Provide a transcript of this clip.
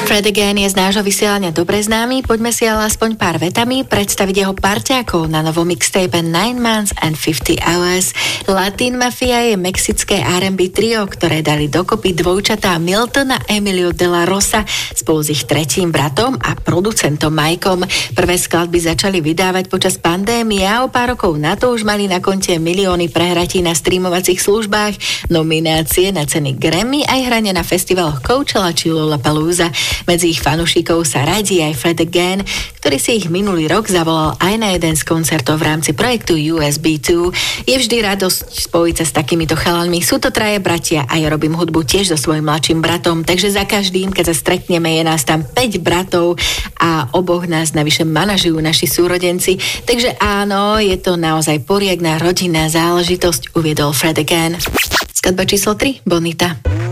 Fred again je z nášho vysielania dobre známy, poďme si ale aspoň pár vetami predstaviť jeho parťákov na novom mixtape 9 Months and 50 Hours. Latin Mafia je mexické R&B trio, ktoré dali dokopy dvojčatá Milton a Emilio de la Rosa spolu s ich tretím bratom a producentom Mikeom. Prvé skladby začali vydávať počas pandémie a o pár rokov na to už mali na konte milióny prehratí na streamovacích službách, nominácie na ceny Grammy aj hranie na festivaloch Coachella či Lollapalooza. Medzi ich fanúšikov sa radí aj Fred again, ktorý si ich minulý rok zavolal aj na jeden z koncertov v rámci projektu USB2. Je vždy radosť spojiť sa s takýmito chalanmi. Sú to traje bratia a ja robím hudbu tiež so svojím mladším bratom, takže za každým, keď sa stretneme, je nás tam 5 bratov a oboch nás navyše manažujú naši súrodenci. Takže áno, je to naozaj poriadna rodinná záležitosť, uviedol Fred again. Skladba číslo 3, Bonita.